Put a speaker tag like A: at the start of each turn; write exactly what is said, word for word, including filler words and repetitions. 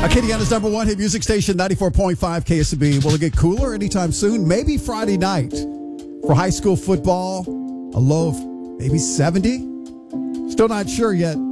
A: Acadiana's number one hit music station, ninety-four point five K S B. Will it get cooler anytime soon? Maybe Friday night for high school football. A low of maybe seventy. Still not sure yet.